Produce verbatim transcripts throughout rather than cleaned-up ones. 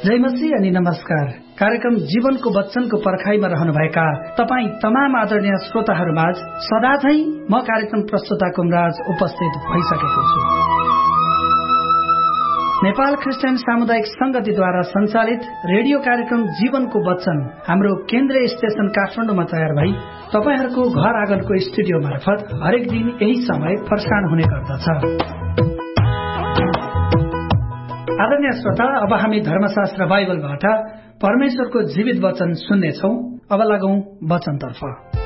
जय मसीह अनि नमस्कार। कार्यक्रम जीवनको वचनको पर्खाइमा रहनुभएका तपाईँ तमाम आदरणीय श्रोताहरूमाझ सदा झैं म कार्यक्रम प्रस्तुता कुमराज उपस्थित भइसकेको छु। नेपाल क्रिस्चियन सामुदायिक संगतिद्वारा सञ्चालित रेडियो कार्यक्रम जीवनको वचन हाम्रो केन्द्रीय स्टेशन काठमाडौँमा तयार भई तपाईहरूको घर आँगनको स्टुडियो मार्फत हरेक दिन यही समय प्रसारण हुने गर्दछ। आदरणीय श्रोता, अब हामी धर्मशास्त्र बाइबलबाट परमेश्वरको जीवित वचन सुन्नेछौं। अब लागौं वचनतर्फ।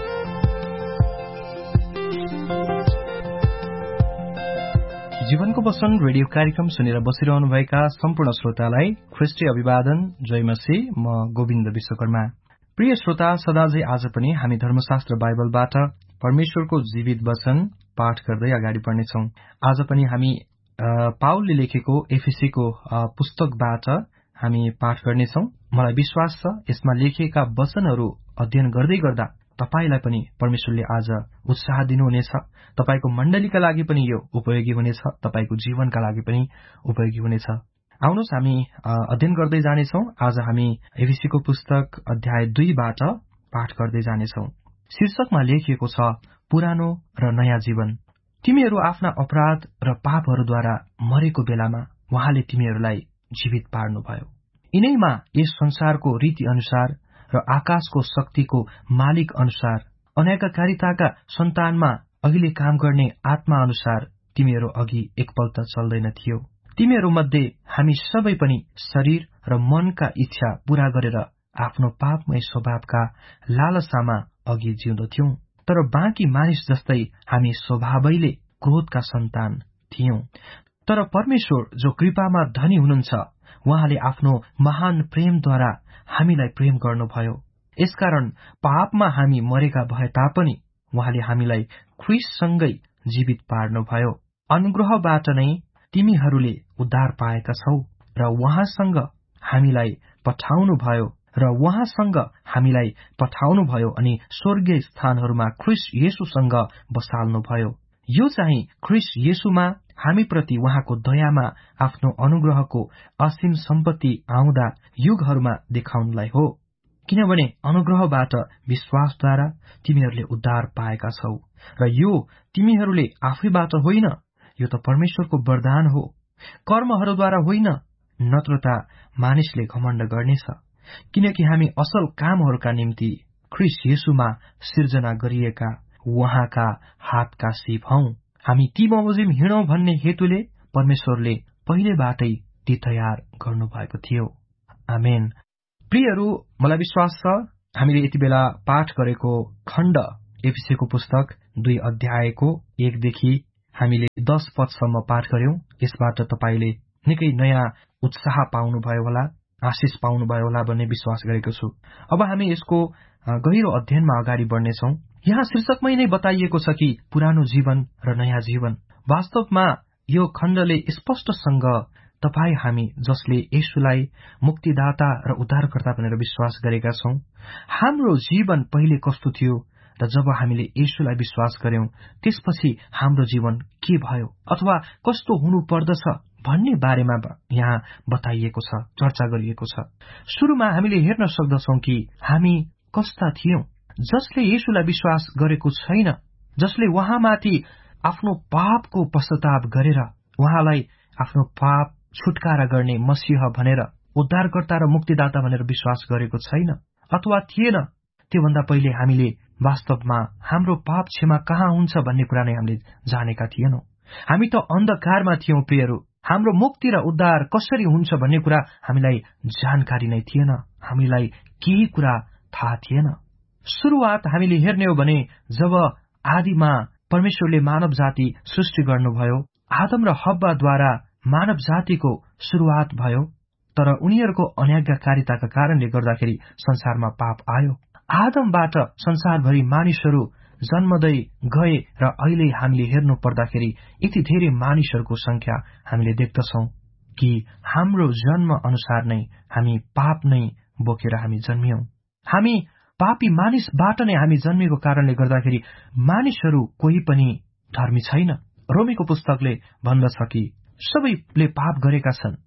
जीवनको वचन रेडियो कार्यक्रम सुनेर बसिरहनुभएका सम्पूर्ण श्रोतालाई ख्रिस्टी अभिवादन। जय मसीह। म गोविन्द विश्वकर्मा। प्रिय श्रोता, सदाझै आज पनि हामी धर्मशास्त्र बाइबलबाट परमेश्वरको जीवित वचन पाठ गर्दै अगाडि बढ्नेछौं। आज पनि हामी पाउलले लेखेको एफएसीको पुस्तकबाट हामी पाठ गर्नेछौं। मलाई विश्वास छ यसमा लेखिएका वचनहरू अध्ययन गर्दै गर्दा तपाईलाई पनि परमेश्वरले आज उत्साह दिनुहुनेछ। तपाईको मण्डलीका लागि पनि यो उपयोगी हुनेछ, तपाईको जीवनका लागि पनि उपयोगी हुनेछ। आउनुहोस् हामी अध्ययन गर्दै जानेछौं। आज हामी एफएसीको पुस्तक अध्याय दुईबाट पाठ गर्दै जानेछौं। शीर्षकमा लेखिएको छ पुरानो र नयाँ जीवन। तिमीहरू आफ्ना अपराध र पापहरूद्वारा मरेको बेलामा उहाँले तिमीहरूलाई जीवित पार्नुभयो। यिनैमा यस संसारको रीति अनुसार र आकाशको शक्तिको मालिक अनुसार अनाज्ञाकारिताका सन्तानमा अहिले काम गर्ने आत्मा अनुसार तिमीहरू अघि एकपल्ट चल्दैन थियो। तिमीहरू मध्ये हामी सबै पनि शरीर र मनका इच्छा पूरा गरेर आफ्नो पापमय स्वभावका लालसामा अघि जिउँदथ्यौं। तर बाँकी मानिस जस्तै हामी स्वभावैले क्रोधका सन्तान थियौं। तर परमेश्वर जो कृपामा धनी हुनुहुन्छ, उहाँले आफ्नो महान प्रेमद्वारा हामीलाई प्रेम गर्नुभयो। यसकारण पापमा हामी मरेका भए तापनि उहाँले हामीलाई ख्रीष्टसँगै जीवित पार्नुभयो। अनुग्रहबाट नै तिमीहरूले उद्धार पाएका छौ र उहाँसँग हामीलाई पठाउनुभयो र उहाँसँग हामीलाई पठाउनुभयो अनि स्वर्गीय स्थानहरूमा ख्रीष्ट येशूसँग बसाल्नुभयो। यो चाहिँ ख्रीष्ट येशूमा हामीप्रति उहाँको दयामा आफ्नो अनुग्रहको असीम सम्पत्ति आउँदा युगहरूमा देखाउनलाई हो। किनभने अनुग्रहबाट विश्वासद्वारा तिमीहरूले उद्धार पाएका छौ र यो तिमीहरूले आफैबाट होइन, यो त परमेश्वरको वरदान हो। कर्महरूद्वारा होइन, नत्र त मानिसले घमण्ड गर्नेछ। किनकि हामी असल कामहरूका निम्ति ख्रीष्ट येशूमा सिर्जना गरिएका उहाँका हातका सीप हौं। हामी ती बमोजिम हिँडौं भन्ने हेतुले परमेश्वरले पहिलेबाटै ती तयार गर्नुभएको थियो। आमेन। प्रियहरू, मलाई विश्वास छ हामीले यति बेला पाठ गरेको खण्ड एफएसीको पुस्तक दुई अध्यायको एकदेखि हामीले दश पदसम्म पाठ गर्यौं। यसबाट तपाईले निकै नयाँ उत्साह पाउनुभयो होला, आशिष पाउनुभयो होला भन्ने विश्वास गरेको छु। अब हामी यसको गहिरो अध्ययनमा अगाडि बढ्नेछौं। यहाँ शीर्षकमै नै बताइएको छ कि पुरानो जीवन र नयाँ जीवन। वास्तवमा यो खण्डले स्पष्टसँग तपाई हामी जसले येशूलाई मुक्तिदाता र उद्धारकर्ता भनेर विश्वास गरेका छौं, हाम्रो जीवन पहिले कस्तो थियो र जब हामीले येशूलाई विश्वास गर्यौं त्यसपछि हाम्रो जीवन के भयो अथवा कस्तो हुनु पर्दछ भन्ने बारेमा यहाँ बताइएको छ, चर्चा गरिएको छ। सुरुमा हामीले हेर्न सक्दछौं कि हामी कस्ता थियौं। जसले येशूलाई विश्वास गरेको छैन, जसले उहाँमाथि आफ्नो पापको पश्चाताप गरेर उहाँलाई आफ्नो पाप छुटकारा गर्ने मसीह भनेर, उद्धारकर्ता र मुक्तिदाता भनेर विश्वास गरेको छैन अथवा थिएन, त्योभन्दा पहिले हामीले वास्तवमा हाम्रो पाप क्षमा कहाँ हुन्छ भन्ने कुरा नै हामीले जानेका थिएनौं। हामी त अन्धकारमा थियौं। प्रियहरू, हाम्रो मुक्ति र उद्धार कसरी हुन्छ भन्ने कुरा हामीलाई जानकारी नै थिएन, हामीलाई केही कुरा थाहा थिएन। सुरुवात हामीले हेर्ने हो भने जब आदिमा परमेश्वरले मानव जाति सृष्टि गर्नुभयो, आदम र हव्वाद्वारा मानव जातिको सुरुवात भयो। तर उनीहरूको अनाज्ञाकारिताका कारणले गर्दाखेरि संसारमा पाप आयो। आदमबाट संसारभरि मानिसहरू जन्मदै गए र अहिले हामीले हेर्नु पर्दाखेरि यति धेरै मानिसहरूको संख्या हामीले देख्दछौं कि हाम्रो जन्म अनुसार नै हामी पाप नै बोकेर हामी जन्मियौं। हामी पापी मानिसबाट नै हामी जन्मिएको कारणले गर्दाखेरि मानिसहरू कोही पनि धर्मी छैन। रोमीको पुस्तकले भन्दछ कि सबैले पाप गरेका छन्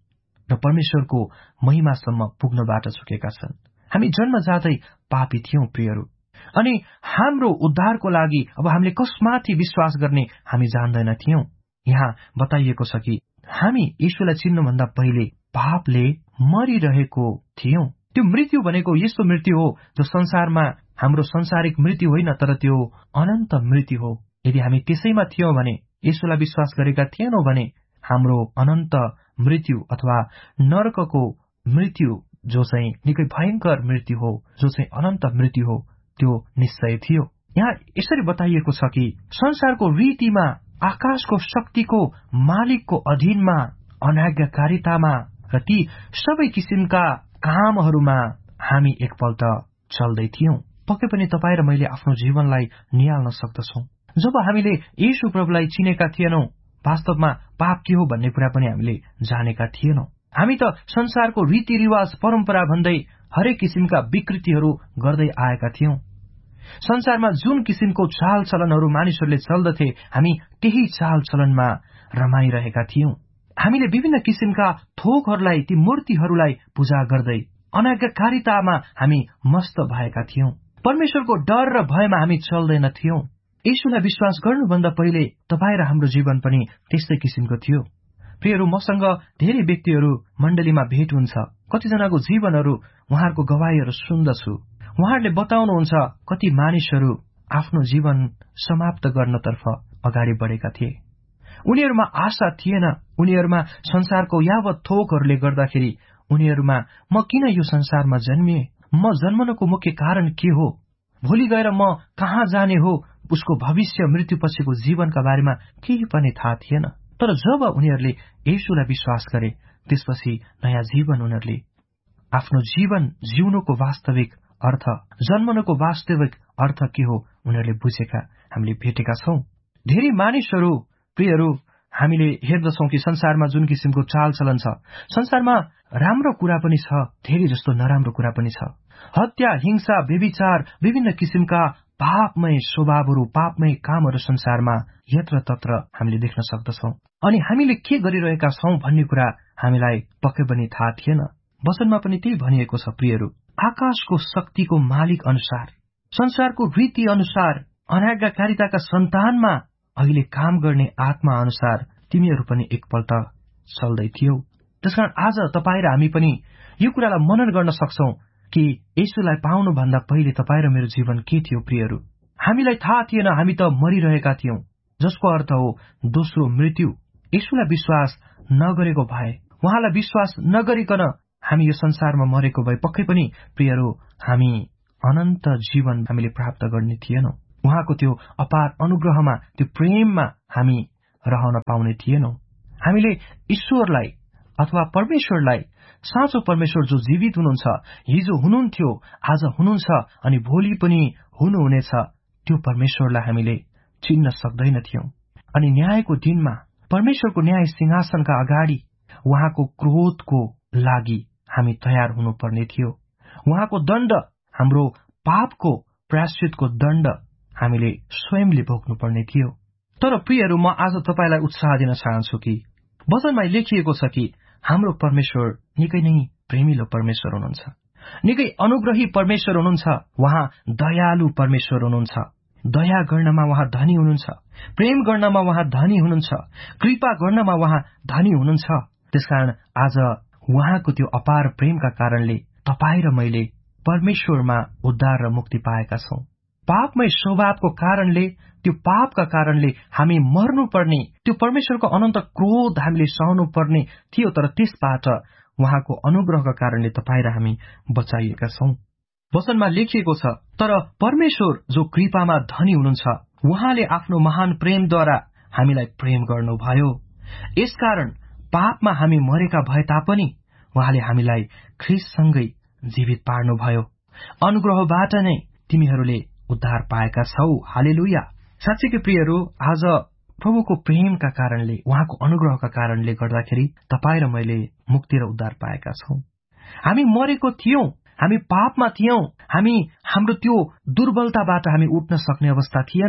र परमेश्वरको महिमासम्म पुग्नबाट चुकेका छन्। हामी जन्मजातै पापी थियौं प्रियहरू, अनि हाम्रो उद्धारको लागि अब हामीले कसमाथि विश्वास गर्ने हामी जान्दैन थियौं। यहाँ बताइएको छ कि हामी यीशुलाई चिन्नुभन्दा पहिले पापले मरिरहेको थियौं। त्यो मृत्यु भनेको यस्तो मृत्यु हो जो संसारमा हाम्रो संसारिक मृत्यु होइन, तर त्यो अनन्त मृत्यु हो। यदि हामी त्यसैमा थियौं भने, यीशुलाई विश्वास गरेका थिएनौं भने, हाम्रो अनन्त मृत्यु अथवा नरकको मृत्यु जो चाहिँ निकै भयंकर मृत्यु हो, जो चाहिँ अनन्त मृत्यु हो, त्यो निश्चय थियो। यहाँ यसरी बताइएको छ कि संसारको रीतिमा, आकाशको शक्तिको मालिकको अधीनमा, अनाज्ञाकारितामा र ती सबै किसिमका कामहरूमा हामी एकपल्ट चल्दै थियौं। पक्कै पनि तपाईँ र मैले आफ्नो जीवनलाई निहाल्न सक्दछौं। जब हामीले येशू प्रभुलाई चिनेका थिएनौं, वास्तवमा पाप के हो भन्ने कुरा पनि हामीले जानेका थिएनौं। हामी त संसारको रीतिरिवाज, परम्परा भन्दै हरेक किसिमका विकृतिहरू गर्दै आएका थियौं। संसारमा जुन किसिमको चाल चलनहरू मानिसहरूले चल्दथे, हामी त्यही चाल चलनमा रमाइरहेका थियौं। हामीले विभिन्न किसिमका थोकहरूलाई, ती मूर्तिहरूलाई पूजा गर्दै अनाज्ञाकारितामा हामी मस्त भएका थियौं। परमेश्वरको डर र भयमा हामी चल्दैन थियौं। येशूलाई विश्वास गर्नुभन्दा पहिले तपाईँ र हाम्रो जीवन पनि त्यस्तै किसिमको थियो। प्रियहरू, मसँग धेरै व्यक्तिहरू मण्डलीमा भेट हुन्छ। कतिजनाको जीवनहरू, उहाँहरूको गवाईहरू सुन्दछु। उहाँहरूले बताउनुहुन्छ कति मानिसहरू आफ्नो जीवन समाप्त गर्नतर्फ अगाडि बढेका थिए। उनीहरूमा आशा थिएन। उनीहरूमा संसारको यावत थोकहरूले गर्दाखेरि उनीहरूमा म किन यो संसारमा जन्मिए, म जन्मनको मुख्य कारण के हो, भोलि गएर म कहाँ जाने हो, उसको भविष्य, मृत्युपछिको जीवनका बारेमा केही पनि थाहा थिएन। तर जब उनीहरूले येशूलाई विश्वास गरे, त्यसपछि नयाँ जीवन उनीहरूले आफ्नो जीवन जिउनुको वास्तविक अर्थ, जन्मनुको वास्तविक अर्थ के हो उनीहरूले बुझेका हामीले भेटेका छौं। धेरै मानिसहरू, प्रियहरू, हामीले हेर्दछौं कि संसारमा जुन किसिमको चालचलन छ, संसारमा राम्रो कुरा पनि छ, धेरै जस्तो नराम्रो कुरा पनि छ। हत्या, हिंसा, व्यभिचार, विभिन्न किसिमका पापमय स्वभावहरू, पापमय कामहरू संसारमा यत्र तत्र हामीले देख्न सक्दछौं। अनि हामीले के गरिरहेका छौं भन्ने कुरा हामीलाई पक्कै पनि थाहा थिएन। वचनमा पनि त्यही भनिएको छ प्रियहरू, आकाशको शक्तिको मालिक अनुसार, संसारको रीति अनुसार, अनाज्ञाकारिताका सन्तानमा अहिले काम गर्ने आत्मा अनुसार तिमीहरू पनि एकपल्ट चल्दै थियौ। त्यसकारण आज तपाईँ र हामी पनि यो कुरालाई मनन गर्न सक्छौं कि येशूलाई पाउनुभन्दा पहिले तपाईँ र मेरो जीवन के थियो। प्रियहरू, हामीलाई थाहा थिएन, हामी त मरिरहेका थियौं, जसको अर्थ हो दोस्रो मृत्यु। येशूलाई विश्वास नगरेको भए, उहाँलाई विश्वास नगरिकन हामी यो संसारमा मरेको भए पक्कै पनि प्रियहरू हामी अनन्त जीवन हामीले प्राप्त गर्ने थिएनौं। उहाँको त्यो अपार अनुग्रहमा, त्यो प्रेममा हामी रहन पाउने थिएनौं। हामीले ईश्वरलाई अथवा परमेश्वरलाई, साँचो परमेश्वर जो जीवित हुनुहुन्छ, हिजो हुनुहुन्थ्यो, आज हुनुहुन्छ अनि भोलि पनि हुनुहुनेछ, त्यो परमेश्वरलाई हामीले चिन्न सक्दैन थियौं। अनि न्यायको दिनमा परमेश्वरको न्याय सिंहासनका अगाडि उहाँको क्रोधको लागि हामी तयार हुनुपर्ने थियो। उहाँको दण्ड, हाम्रो पापको प्रायश्चितको दण्ड हामीले स्वयंले भोग्नुपर्ने थियो। तर प्रियहरू, म आज तपाईलाई उत्साह दिन चाहन्छु कि वचनमा लेखिएको छ कि हाम्रो परमेश्वर निकै नै प्रेमिलो परमेश्वर हुनुहुन्छ, निकै अनुग्रही परमेश्वर हुनुहुन्छ। उहाँ दयालु परमेश्वर हुनुहुन्छ। दया गर्नमा उहाँ धनी हुनुहुन्छ, प्रेम गर्नमा उहाँ धनी हुनुहुन्छ, कृपा गर्नमा उहाँ धनी हुनुहुन्छ। त्यसकारण आज उहाँको त्यो अपार प्रेमका कारणले तपाईँ र मैले परमेश्वरमा उद्धार र मुक्ति पाएका छौं। पापमय स्वभावको कारणले, त्यो पापका कारणले हामी मर्नुपर्ने, त्यो परमेश्वरको अनन्त क्रोध हामीले सहनु पर्ने थियो। तर त्यसबाट उहाँको अनुग्रहका कारणले तपाईँ र हामी बचाइएका छौं। वचनमा लेखिएको छ, तर परमेश्वर जो कृपामा धनी हुनुहुन्छ, उहाँले आफ्नो महान प्रेमद्वारा हामीलाई प्रेम गर्नुभयो। यसकारण पापमा हामी मरेका भए तापनि उहाँले हामीलाई ख्रीष्टसँगै जीवित पार्नुभयो। अनुग्रहबाट नै तिमीहरूले उद्धार पाएका छौ। हालेलुया। साँच्चीकै प्रियहरू, आज प्रभुको प्रेमका कारणले, उहाँको अनुग्रहका कारणले गर्दाखेरि तपाईँ र मैले मुक्ति र उद्धार पाएका छौं। हामी मरेको थियौं, हामी पापमा थियौं, हामी हाम्रो त्यो दुर्बलताबाट हामी उठ्न सक्ने अवस्था थिएन।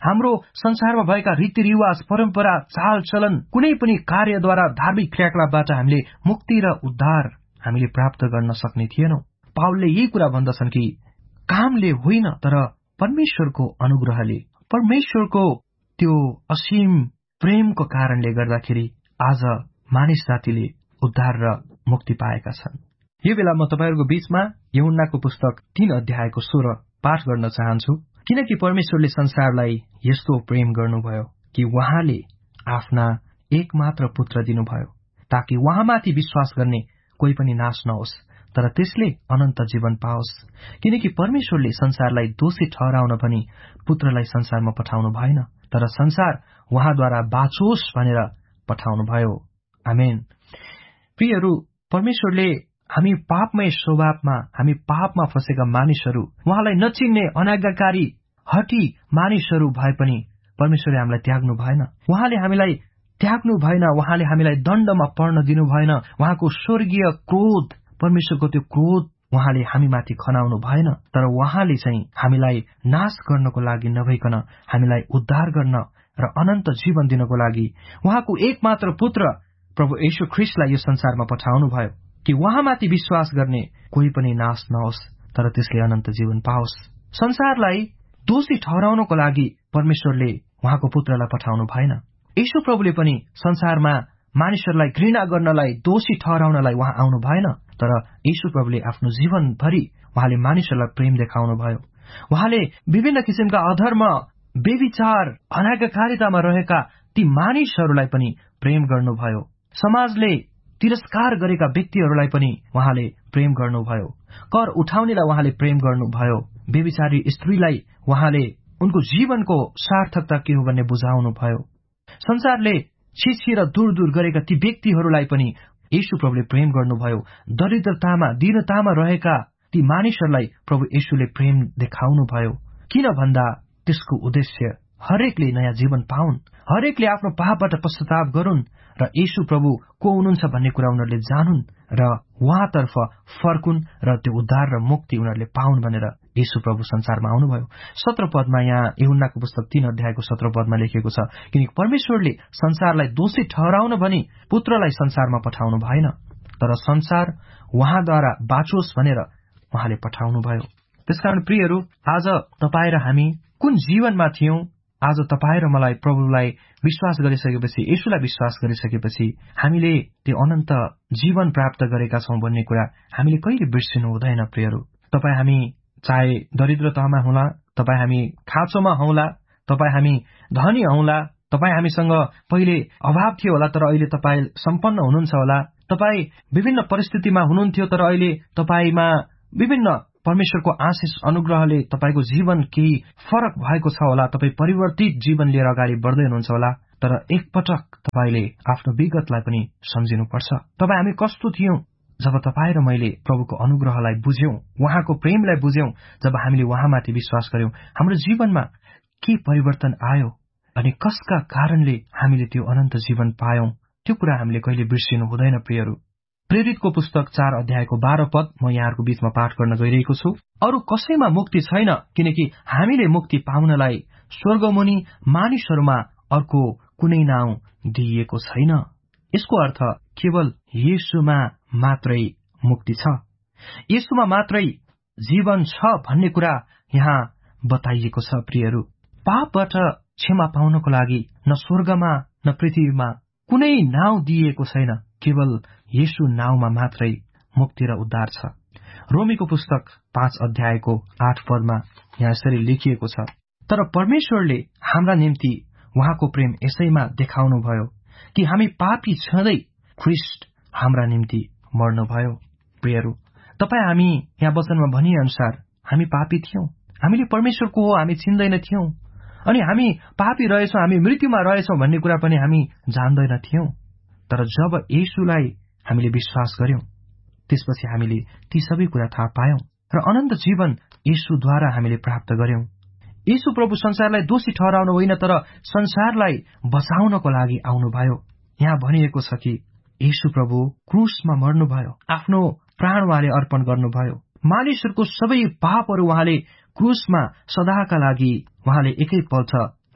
हाम्रो संसारमा भएका रीतिरिवाज, परम्परा, चालचलन, कुनै पनि कार्यद्वारा धार्मिक क्रियाकलापबाट हामीले मुक्ति र उद्धार हामीले प्राप्त गर्न सक्ने थिएनौं। पावलले यही कुरा भन्दछन् कि कामले होइन तर परमेश्वरको अनुग्रहले, परमेश्वरको त्यो असीम प्रेमको कारणले गर्दाखेरि आज मानिस जातिले उद्धार र मुक्ति पाएका छन्। यो बेला म तपाईहरुको बीचमा यूहन्नाको पुस्तक तीन अध्यायको सोह्र पाठ गर्न चाहन्छु। किनकि परमेश्वरले संसारलाई यस्तो प्रेम गर्नुभयो कि उहाँले आफ्ना एकमात्र पुत्र दिनुभयो, ताकि उहाँमाथि विश्वास गर्ने कोही पनि नाश नहोस् तर त्यसले अनन्त जीवन पाओस्। किनकि परमेश्वरले संसारलाई दोषी ठहराउन भनी पुत्रलाई संसारमा पठाउनु भएन, तर संसार उहाँद्वारा बाँचोस् भनेर पठाउनु भयो। आमेन। प्रियहरू, परमेश्वरले हामी पापमय स्वभावमा, हामी पापमा फसेका मानिसहरू, उहाँलाई नचिन्ने अनाज्ञाकारी हठी मानिसहरू भए पनि परमेश्वरले हामीलाई त्याग्नु भएन। उहाँले हामीलाई त्याग्नु भएन, उहाँले हामीलाई दण्डमा पर्न दिनु भएन। उहाँको स्वर्गीय क्रोध, परमेश्वरको त्यो क्रोध उहाँले हामीमाथि खनाउनु भएन, तर उहाँले चाहिँ हामीलाई नाश गर्नको लागि नभइकन हामीलाई उद्धार गर्न र अनन्त जीवन दिनको लागि उहाँको एकमात्र पुत्र प्रभु येशू ख्रीष्टलाई यो संसारमा पठाउनु भयो कि उहाँमाथि विश्वास गर्ने कोही पनि नाश नहोस् तर त्यसले अनन्त जीवन पाओस्। संसारलाई दोषी ठहराउनको लागि परमेश्वरले उहाँको पुत्रलाई पठाउनु भएन। येशू प्रभुले पनि संसारमा मानिसहरूलाई घृणा गर्नलाई, दोषी ठहराउनलाई उहाँ आउनु भएन, तर येशू प्रभुले आफ्नो जीवनभरि उहाँले मानिसहरूलाई प्रेम देखाउनु भयो। उहाँले विभिन्न किसिमका अधर्म, बेविचार, अनाज्ञाकारितामा रहेका ती मानिसहरूलाई पनि प्रेम गर्नुभयो। समाजले तिरस्कार गरेका व्यक्तिहरूलाई पनि उहाँले प्रेम गर्नुभयो। कर उठाउनेलाई उहाँले प्रेम गर्नुभयो। बेविचारी स्त्रीलाई उहाँले उनको जीवनको सार्थकता के हो भन्ने बुझाउनु भयो। संसारले छिछि र दूर दूर गरेका ती व्यक्तिहरूलाई पनि येशू प्रभुले प्रेम गर्नुभयो। दरिद्रतामा, दीनतामा रहेका ती मानिसहरूलाई प्रभु येशूले प्रेम देखाउनु भयो। किन भन्दा त्यसको उद्देश्य हरेकले नयाँ जीवन पाउन्, हरेकले आफ्नो पापबाट पश्चाताप गरून् र येशू प्रभु को हुनुहुन्छ भन्ने कुरा उनीहरूले जानुन् र उहाँतर्फ फर्कुन् र त्यो उद्धार र मुक्ति उनीहरूले पाउन् भनेर येशू प्रभु संसारमा आउनुभयो। सत्र पदमा यहाँ यूहन्नाको पुस्तक तीन अध्यायको सत्र पदमा लेखिएको छ, किनकि परमेश्वरले संसारलाई दोषी ठहराउन भनी पुत्रलाई संसारमा पठाउनु भएन, तर संसार उहाँद्वारा बाँचोस् भनेर उहाँले पठाउनु भयो। त्यसकारण प्रियहरू, आज तपाईँ र हामी कुन जीवनमा थियौं? आज तपाईँ र मलाई प्रभुलाई विश्वास गरिसकेपछि, येशूलाई विश्वास गरिसकेपछि हामीले त्यो अनन्त जीवन प्राप्त गरेका छौं भन्ने कुरा हामीले कहिले बिर्सिनु हुँदैन। प्रियहरू, तपाईँ हामी चाहे दरिद्रतामा होला, तपाईँ हामी खाँचोमा हौला, तपाईँ हामी धनी हौला, तपाईँ हामीसँग पहिले अभाव थियो होला तर अहिले तपाईँ सम्पन्न हुनुहुन्छ होला, तपाईँ विभिन्न परिस्थितिमा हुनुहुन्थ्यो तर अहिले तपाईँमा विभिन्न परमेश्वरको आशिष अनुग्रहले तपाईको जीवन केही फरक भएको छ होला, तपाईँ परिवर्तित जीवन लिएर अगाडि बढ्दै हुनुहुन्छ होला, तर एकपटक तपाईले आफ्नो विगतलाई पनि सम्झिनुपर्छ। तपाईँ हामी कस्तो थियौं जब तपाईँ र मैले प्रभुको अनुग्रहलाई बुझ्यौं, उहाँको प्रेमलाई बुझ्यौं, जब हामीले उहाँमाथि विश्वास गर्यौं, हाम्रो जीवनमा के परिवर्तन आयो अनि कसका कारणले हामीले त्यो अनन्त जीवन पायौं, त्यो कुरा हामीले कहिले बिर्सिनु हुँदैन। प्रियहरू, प्रेरितको पुस्तक चार अध्यायको बाह्र पद म यहाँहरूको बीचमा पाठ गर्न गइरहेको छु। अरू कसैमा मुक्ति छैन, किनकि हामीले मुक्ति पाउनलाई स्वर्गमुनि मानिसहरूमा अर्को कुनै नाउँ दिइएको छैन। यसको अर्थ केवल येशूमा मात्रै मुक्ति छ, येशूमा मात्रै जीवन छ भन्ने कुरा यहाँ बताइएको छ। प्रियहरू, पापबाट क्षमा पाउनको लागि न स्वर्गमा न पृथ्वीमा कुनै नाउँ दिइएको छैन, केवल येशू नाउँमा मात्रै मुक्ति र उद्धार छ। रोमीको पुस्तक पाँच अध्यायको आठ पदमा यहाँ यसरी लेखिएको छ, तर परमेश्वरले हाम्रा निम्ति उहाँको प्रेम यसैमा देखाउनु भयो कि हामी पापी छँदै ख्रीष्ट हाम्रा निम्ति मर्नुभयो। प्रियहरू, तपाईँ हामी यहाँ वचनमा भनिए अनुसार हामी पापी थियौं, हामीले परमेश्वरको हो हामी चिन्दैन थियौं, अनि हामी पापी रहेछौं, हामी मृत्युमा रहेछौं भन्ने कुरा पनि हामी जान्दैन थियौं। तर जब येशूलाई हामीले विश्वास गर्यौं, त्यसपछि हामीले ती सबै कुरा थाहा पायौं र अनन्त जीवन येशूद्वारा हामीले प्राप्त गर्यौं। येशू प्रभु संसारलाई दोषी ठहराउन होइन तर संसारलाई बचाउनको लागि आउनुभयो। यहाँ भनिएको छ कि येशू प्रभु क्रुसमा मर्नुभयो, आफ्नो प्राण उहाँले अर्पण गर्नुभयो। मानिसहरूको सबै पापहरू उहाँले क्रुसमा सदाका लागि उहाँले एकैपल्ट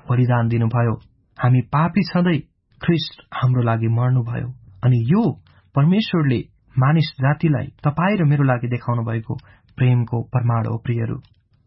बलिदान दिनुभयो। हामी पापी छँदै ख्रीष्ट हाम्रो लागि मर्नुभयो। अनि यो परमेश्वरले मानिस जातिलाई तपाईँ र मेरो लागि देखाउनु भएको प्रेमको प्रमाण हो। प्रियहरू,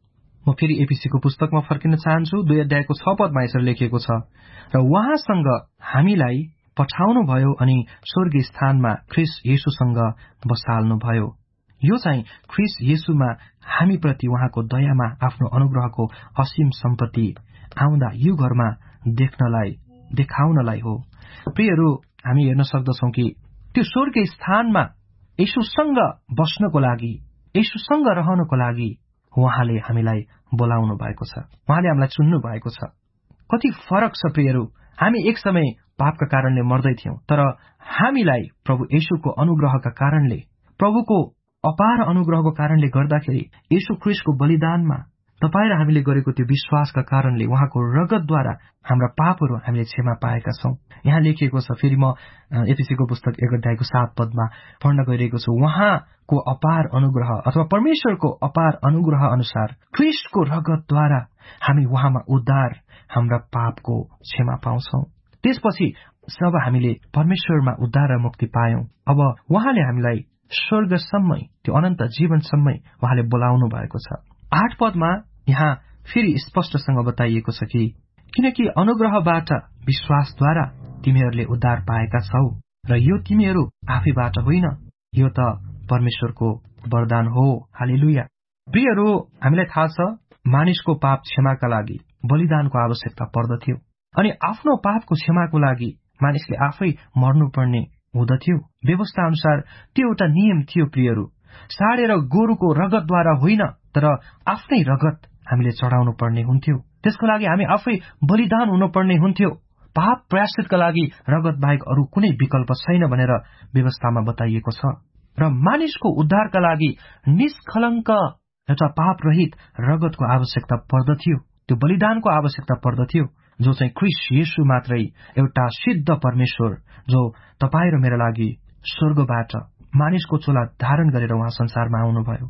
म फेरि एफिसीको पुस्तकमा फर्किन चाहन्छु। दुई अध्यायको छ पदमा यसरी लेखिएको छ, र उहाँसँग हामीलाई पठाउनुभयो अनि स्वर्गीय स्थानमा ख्रीष्ट येशूसँग बसाल्नुभयो। यो चाहिँ ख्रीष्ट येशूमा हामीप्रति उहाँको दयामा आफ्नो अनुग्रहको असीम सम्पत्ति आउँदा यो घरमा देख्नलाई देखाउनलाई हो। प्रियहरू, हामी हेर्न सक्दछौँ कि त्यो स्वर्गीय स्थानमा येशूसँग बस्नको लागि, येशूसँग रहनको लागि उहाँले हामीलाई बोलाउनु भएको छ, उहाँले हामीलाई चुन्नु भएको छ। कति फरक छ प्रियहरू। हामी एक समय पापका कारणले मर्दैथ्यौं, तर हामीलाई प्रभु येशूको अनुग्रहका कारणले, प्रभुको अपार अनुग्रहको कारणले गर्दाखेरि येशू ख्रीष्टको बलिदानमा तपाईँ र हामीले गरेको त्यो विश्वासका कारणले उहाँको रगतद्वारा हाम्रा पापहरू हामीले क्षमा पाएका छौं। यहाँ लेखिएको छ, फेरि म एफिसीको पुस्तक एक अध्यायको सात पदमा पढ्न गइरहेको छु, उहाँको अपार अनुग्रह अथवा परमेश्वरको अपार अनुग्रह अनुसार ख्रीष्टको रगतद्वारा हामी उहाँमा उद्धार, हाम्रा पापको क्षमा पाउँछौं। त्यसपछि जब हामीले परमेश्वरमा उद्धार र मुक्ति पायौं, अब उहाँले हामीलाई स्वर्गसम्मै, त्यो अनन्त जीवनसम्मै उहाँले बोलाउनु भएको छ। आठ पदमा यहाँ फेरि स्पष्टसँग बताइएको छ कि किनकि अनुग्रहबाट विश्वासद्वारा तिमीहरूले उद्धार पाएका छौ, र यो तिमीहरू आफैबाट होइन, यो त परमेश्वरको वरदान हो। हालेलुया। प्रियहरू, हामीलाई थाहा छ मानिसको पाप क्षमाका लागि बलिदानको आवश्यकता पर्दथ्यो, अनि आफ्नो पापको क्षमाको लागि मानिसले आफै मर्नुपर्ने हुँदथ्यो। व्यवस्था अनुसार त्यो एउटा नियम थियो प्रियहरू। साँडे र गोरुको रगतद्वारा होइन, तर आफ्नै रगत हामीले चढाउनु पर्ने हुन्थ्यो। त्यसको लागि हामी आफै बलिदान हुनुपर्ने हुन्थ्यो। पाप प्रायश्चितका लागि रगत बाहेक अरू कुनै विकल्प छैन भनेर व्यवस्थामा बताइएको छ। र मानिसको उद्धारका लागि निष्कलङ्क एउटा पाप रहित रगतको आवश्यकता पर्दथ्यो, त्यो बलिदानको आवश्यकता पर्दथ्यो, जो चाहिँ ख्रीष्ट येशू मात्रै एउटा सिद्ध परमेश्वर, जो तपाईँ र मेरा लागि स्वर्गबाट मानिसको चोला धारण गरेर उहाँ संसारमा आउनुभयो,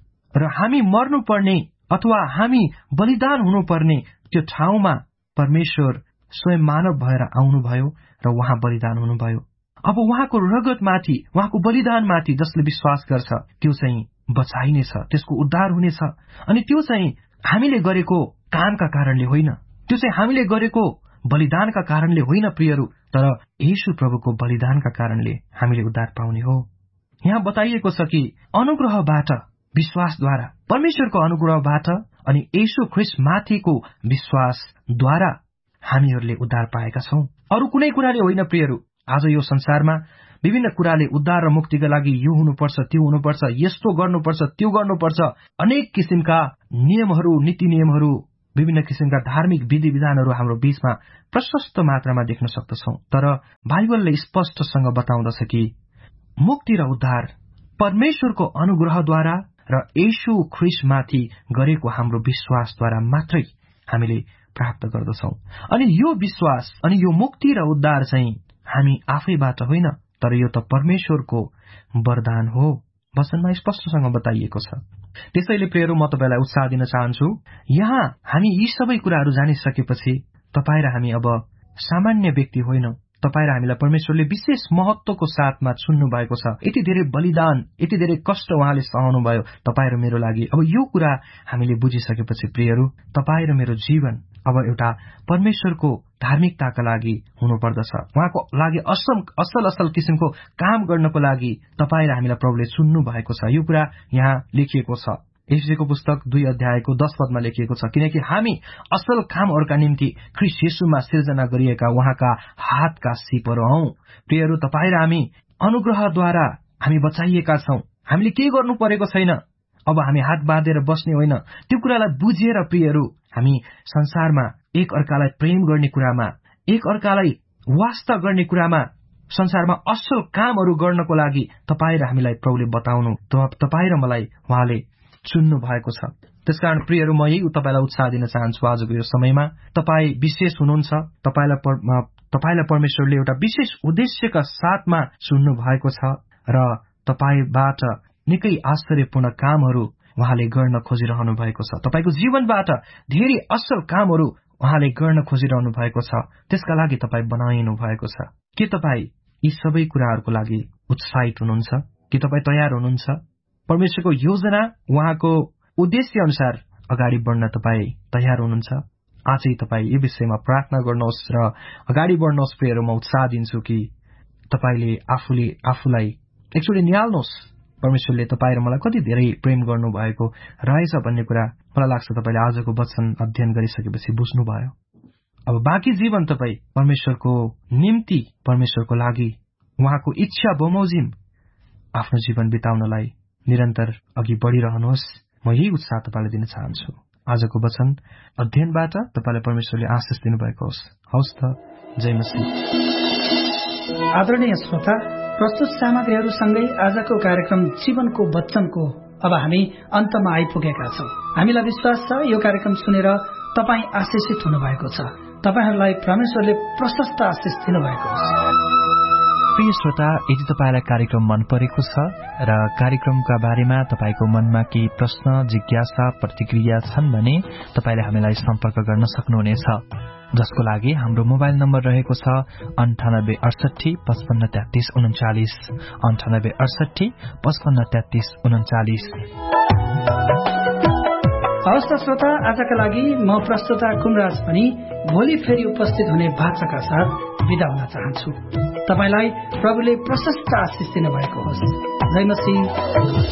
र हामी मर्नुपर्ने अथवा हामी बलिदान हुनुपर्ने त्यो ठाउँमा परमेश्वर स्वयं मानव भएर आउनुभयो र उहाँ बलिदान हुनुभयो। अब उहाँको रगतमाथि, उहाँको बलिदानमाथि जसले विश्वास गर्छ त्यो चाहिँ बचाइनेछ, त्यसको उद्धार हुनेछ। अनि त्यो चाहिँ हामीले गरेको कामका कारणले होइन, त्यो चाहिँ हामीले गरेको बलिदानका कारणले होइन प्रियहरू, तर येशू प्रभुको बलिदानका कारणले हामीले उद्धार पाउने हो। यहाँ बताइएको छ कि अनुग्रहबाट विश्वासद्वारा, परमेश्वरको अनुग्रहबाट अनि येशू ख्रीष्ट माथिको विश्वासद्वारा हामीहरूले उद्धार पाएका छौं, अरू कुनै कुराले होइन प्रियहरू। आज यो संसारमा विभिन्न कुराले उद्धार र मुक्तिका लागि यो हुनुपर्छ, त्यो हुनुपर्छ, यस्तो गर्नुपर्छ, त्यो गर्नुपर्छ, अनेक किसिमका नियमहरू, नीति नियमहरू, विभिन्न किसिमका धार्मिक विधि विधानहरू हाम्रो बीचमा प्रशस्त मात्रामा देख्न सक्दछौं। तर बाइबलले स्पष्टसँग बताउँदछ कि मुक्ति र उद्धार परमेश्वरको अनुग्रहद्वारा र येशू ख्रीष्टमाथि गरेको हाम्रो विश्वासद्वारा मात्रै हामीले प्राप्त गर्दछौं। अनि यो विश्वास अनि यो मुक्ति र उद्धार चाहिँ हामी आफैबाट होइन, तर यो त परमेश्वरको वरदान हो, वचनमा स्पष्टसँग बताइएको छ। त्यसैले प्रियहरू, म तपाईलाई उत्साह दिन चाहन्छु। यहाँ हामी यी सबै कुराहरू जानिसकेपछि तपाईँ र हामी अब सामान्य व्यक्ति होइनौं। तपाईँ र हामीलाई परमेश्वरले विशेष महत्वको साथमा चुन्नु भएको छ। यति धेरै बलिदान, यति धेरै कष्ट उहाँले सहनु भयो तपाईँ र मेरो लागि। अब यो कुरा हामीले बुझिसकेपछि प्रियहरू, तपाईँ र मेरो जीवन अब एउटा परमेश्वरको धार्मिकताका लागि हुनुपर्दछ। उहाँको लागि असल असल असल किसिमको काम गर्नको लागि तपाईँ र हामीलाई प्रभुले चुन्नु भएको छ। यो कुरा यहाँ लेखिएको छ। एफिसीको पुस्तक दुई अध्यायको दश पदमा लेखिएको छ, किनकि हामी असल कामहरूका निम्ति ख्रीष्ट येशूमा सिर्जना गरिएका उहाँका हातका सिपहरू हौं। प्रियहरू, तपाईँ र हामी अनुग्रहद्वारा हामी बचाइएका छौं। हामीले केही गर्नु परेको छैन। अब हामी हात बाँधेर बस्ने होइन। त्यो कुरालाई बुझेर प्रियहरू, हामी संसारमा एक अर्कालाई प्रेम गर्ने कुरामा, एक अर्कालाई वास्ता गर्ने कुरामा, संसारमा असल कामहरू गर्नको लागि तपाईँ र हामीलाई प्रभुले बताउनु, तपाईँ र मलाई उहाँले चुन्नु भएको छ। त्यसकारण प्रियहरू, म यही तपाईलाई उत्साह दिन चाहन्छु। आजको यो समयमा तपाईँ विशेष हुनुहुन्छ। तपाईलाई तपाईलाई परमेश्वरले एउटा विशेष उद्देश्यका साथमा चुन्नु भएको छ र तपाईबाट निकै आश्चर्यपूर्ण कामहरू उहाँले गर्न खोजिरहनु भएको छ। तपाईको जीवनबाट धेरै असल कामहरू उहाँले गर्न खोजिरहनु भएको छ त्यसका लागि तपाईँ बनाइनु भएको छ। के तपाईँ यी सबै कुराहरूको लागि उत्साहित हुनुहुन्छ? के तपाईँ तयार हुनुहुन्छ? परमेश्वरको योजना उहाँको उद्देश्य अनुसार अगाडि बढ्न तपाईँ तयार हुनुहुन्छ? आजै तपाईँ यो विषयमा प्रार्थना गर्नुहोस् र अगाडि बढ्नुहोस्। प्रियहरू, म उत्साह दिन्छु कि तपाईँले आफूले आफूलाई एकचोटि निहाल्नुहोस्। परमेश्वरले तपाईँ र मलाई कति धेरै प्रेम गर्नुभएको रहेछ भन्ने कुरा मलाई लाग्छ तपाईँले आजको वचन अध्ययन गरिसकेपछि बुझ्नुभयो। अब बाँकी जीवन तपाईँ परमेश्वरको निम्ति, परमेश्वरको लागि, उहाँको इच्छा बमोजिम आफ्नो जीवन बिताउनलाई निरन्तर अघि बढ़िरहनुहोस्। म यही उत्साह तपाईँलाई दिन चाहन्छु। आजको वचन अध्ययनबाट तपाईँलाई परमेश्वरले आशिष दिनुभएको होस्। हवस् त, जय मसीह। आदरणीय श्रोता, प्रस्तुत सामग्रीहरूसँगै आजको कार्यक्रम जीवनको वचनको अब हामी अन्तमा आइपुगेका छौं। हामीलाई विश्वास छ यो कार्यक्रम सुनेर तपाईँ आशिषित हुनुभएको छ। तपाईहरूलाई परमेश्वरले प्रशस्त आशिष दिनुभएको छ। प्रिय श्रोता, यदि तपाईलाई कार्यक्रम मन परेको छ र कार्यक्रमका बारेमा तपाईको मनमा केही प्रश्न, जिज्ञासा, प्रतिक्रिया छन् भने तपाईले हामीलाई सम्पर्क गर्न सक्नुहुनेछ, जसको लागि हाम्रो मोबाइल नम्बर रहेको छ अन्ठानब्बे अडसठी पचपन्न तेत्तीस उन्चालिस अन्ठानब्बे अडसठी पचपन्न तेत्तीस उन्चालिस। हवस् त श्रोता, आजका लागि म प्रस्तुता कुमराज पनि भोलि फेरि उपस्थित हुने वाचाका साथ बिदा हुन चाहन्छु। तपाईलाई प्रभुले प्रशस्त आशिष दिनुभएको होस्। जय मसीह।